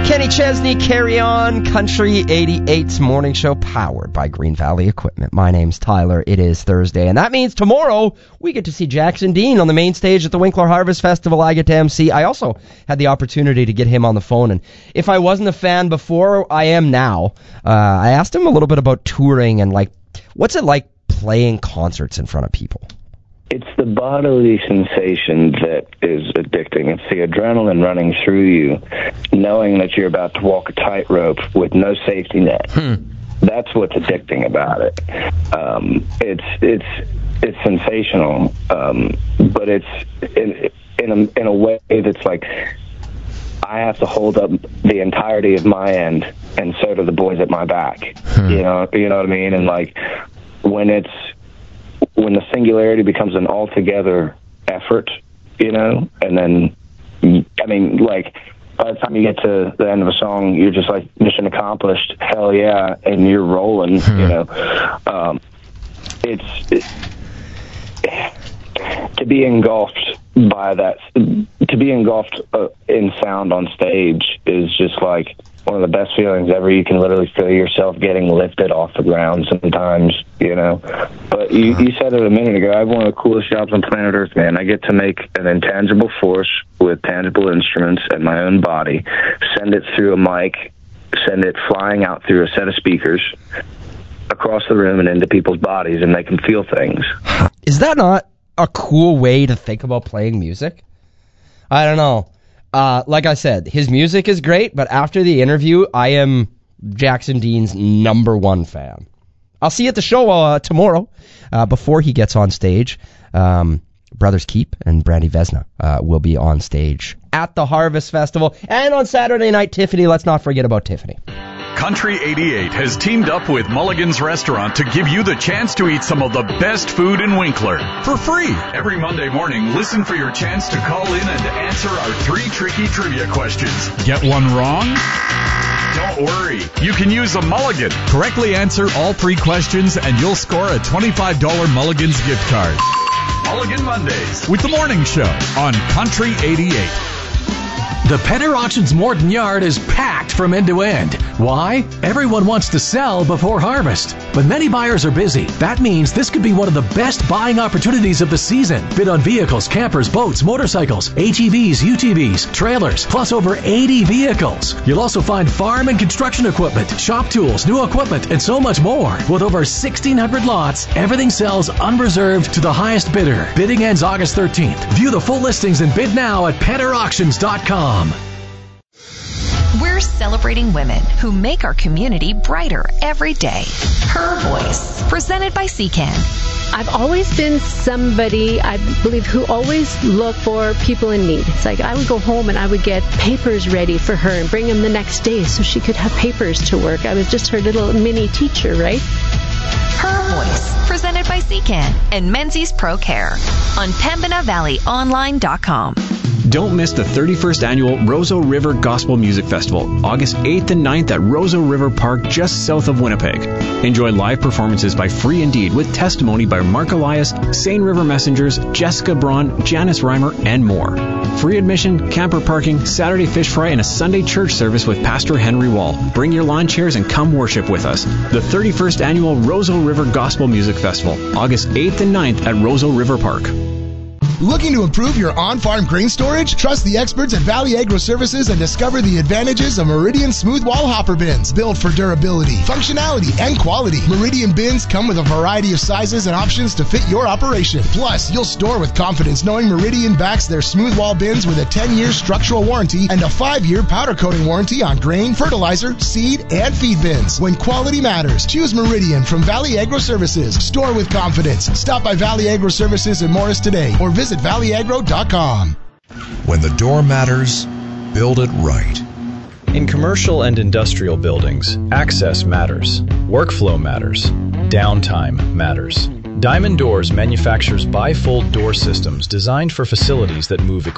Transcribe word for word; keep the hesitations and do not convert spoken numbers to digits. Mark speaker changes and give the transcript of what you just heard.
Speaker 1: Kenny Chesney, Carry On, Country eighty-eight's morning show powered by Green Valley Equipment. My name's Tyler. It is Thursday, and that means tomorrow we get to see Jackson Dean on the main stage at the Winkler Harvest Festival. I get to M C. I also had the opportunity to get him on the phone, and if I wasn't a fan before, I am now. Uh, I asked him a little bit about touring and, like, what's it like playing concerts in front of people?
Speaker 2: It's the bodily sensation that is addicting. It's the adrenaline running through you, knowing that you're about to walk a tightrope with no safety net. Hmm. That's what's addicting about it. Um, it's it's it's sensational, um, but it's in in a, in a way that's like I have to hold up the entirety of my end, and so do the boys at my back. Hmm. You know, you know what I mean? And like when it's when the singularity becomes an altogether effort, you know, and then, I mean, like, by the time you get to the end of a song, you're just like, mission accomplished, hell yeah, and you're rolling, hmm. you know. Um, it's, it, to be engulfed by that, to be engulfed uh, in sound on stage is just like one of the best feelings ever. You can literally feel yourself getting lifted off the ground sometimes, you know. But you, you said it a minute ago, I have one of the coolest jobs on planet Earth, man. I get to make an intangible force with tangible instruments and my own body, send it through a mic, send it flying out through a set of speakers across the room and into people's bodies, and they can feel things.
Speaker 1: Is that not a cool way to think about playing music? I don't know. Uh, like I said, his music is great, but after the interview, I am Jackson Dean's number one fan. I'll see you at the show uh, tomorrow uh, before he gets on stage. Um, Brothers Keep and Brandy Vesna uh, will be on stage at the Harvest Festival. And on Saturday night, Tiffany. Let's not forget about Tiffany.
Speaker 3: Country eighty-eight has teamed up with Mulligan's Restaurant to give you the chance to eat some of the best food in Winkler for free. Every Monday morning, listen for your chance to call in and answer our three tricky trivia questions. Get one wrong? Don't worry. You can use a Mulligan. Correctly answer all three questions and you'll score a twenty-five dollars Mulligan's gift card. Mulligan Mondays with the morning show on Country eighty-eight.
Speaker 4: The Penner Auctions Morton Yard is packed from end to end. Why? Everyone wants to sell before harvest, but many buyers are busy. That means this could be one of the best buying opportunities of the season. Bid on vehicles, campers, boats, motorcycles, A T Vs, U T Vs, trailers, plus over eighty vehicles. You'll also find farm and construction equipment, shop tools, new equipment, and so much more. With over sixteen hundred lots, everything sells unreserved to the highest bidder. Bidding ends August thirteenth. View the full listings and bid now at penner auctions dot com.
Speaker 5: We're celebrating women who make our community brighter every day. Her Voice, presented by C C A N.
Speaker 6: I've always been somebody, I believe, who always looked for people in need. It's like I would go home and I would get papers ready for her and bring them the next day so she could have papers to work. I was just her little mini teacher, right?
Speaker 5: Her Voice, presented by C C A N and Menzies Pro Care on Pembina Valley Online dot com.
Speaker 7: Don't miss the thirty-first annual Roseau River Gospel Music Festival, August eighth and ninth at Roseau River Park, just south of Winnipeg. Enjoy live performances by Free Indeed with testimony by Mark Elias, Seine River Messengers, Jessica Braun, Janice Reimer, and more. Free admission, camper parking, Saturday fish fry, and a Sunday church service with Pastor Henry Wall. Bring your lawn chairs and come worship with us. The thirty-first annual Roseau River Gospel Music Festival, August eighth and ninth at Roseau River Park.
Speaker 8: Looking to improve your on-farm grain storage? Trust the experts at Valley Agro Services and discover the advantages of Meridian Smooth Wall Hopper Bins. Built for durability, functionality, and quality. Meridian bins come with a variety of sizes and options to fit your operation. Plus, you'll store with confidence knowing Meridian backs their smooth wall bins with a ten-year structural warranty and a five-year powder coating warranty on grain, fertilizer, seed, and feed bins. When quality matters, choose Meridian from Valley Agro Services. Store with confidence. Stop by Valley Agro Services in Morris today or visit valley agro dot com.
Speaker 9: When the door matters, build it right.
Speaker 10: In commercial and industrial buildings, access matters, workflow matters, downtime matters. Diamond Doors manufactures bifold door systems designed for facilities that move